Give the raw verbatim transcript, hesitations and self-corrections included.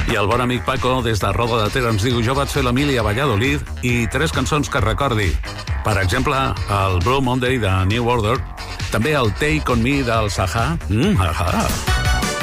I el bon amic Paco, des de Roda de Ter, ens diu: jo vaig fer la mili a Valladolid i tres cançons que recordi. Per exemple, el Blue Monday de New Order, també el Take On Me del Sahá. Mm, aha.